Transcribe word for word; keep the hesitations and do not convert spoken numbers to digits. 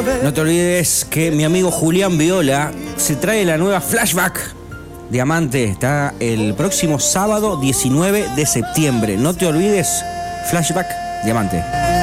No te olvides que mi amigo Julián Viola se trae la nueva Flashback Diamante. Está el próximo sábado diecinueve de septiembre. No te olvides, Flashback Diamante.